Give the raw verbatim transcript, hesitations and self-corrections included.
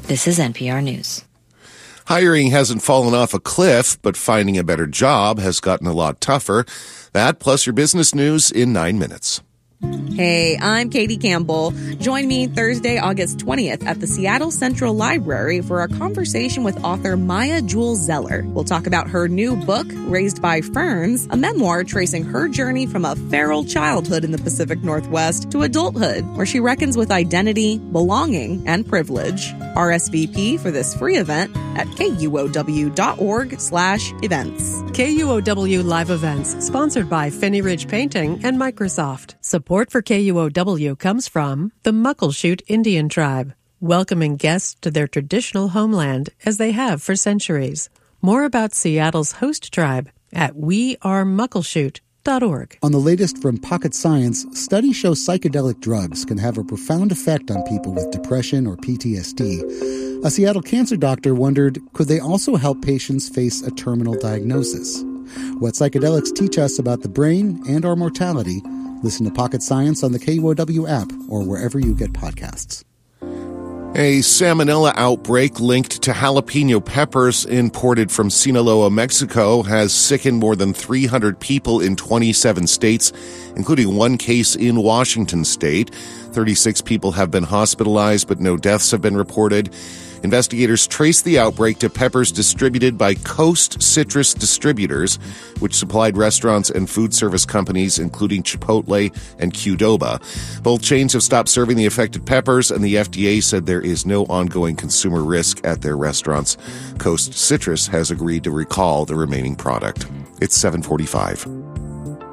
This is N P R News. Hiring hasn't fallen off a cliff, but finding a better job has gotten a lot tougher. That plus your business news in nine minutes. Hey, I'm Katie Campbell. Join me Thursday, August twentieth at the Seattle Central Library for a conversation with author Maya Jewel Zeller. We'll talk about her new book, Raised by Ferns, a memoir tracing her journey from a feral childhood in the Pacific Northwest to adulthood, where she reckons with identity, belonging, and privilege. R S V P for this free event at kuow.org slash events. K U O W Live Events, sponsored by Finney Ridge Painting and Microsoft. Support for K U O W comes from the Muckleshoot Indian Tribe, welcoming guests to their traditional homeland as they have for centuries. More about Seattle's host tribe at we are muckleshoot dot org. On the latest from Pocket Science, studies show psychedelic drugs can have a profound effect on people with depression or P T S D. A Seattle cancer doctor wondered, could they also help patients face a terminal diagnosis? What psychedelics teach us about the brain and our mortality. Listen to Pocket Science on the K U O W app or wherever you get podcasts. A salmonella outbreak linked to jalapeno peppers imported from Sinaloa, Mexico, has sickened more than three hundred people in twenty-seven states, including one case in Washington state. thirty-six people have been hospitalized, but no deaths have been reported. Investigators traced the outbreak to peppers distributed by Coast Citrus Distributors, which supplied restaurants and food service companies, including Chipotle and Qdoba. Both chains have stopped serving the affected peppers, and the F D A said there is no ongoing consumer risk at their restaurants. Coast Citrus has agreed to recall the remaining product. It's seven forty-five.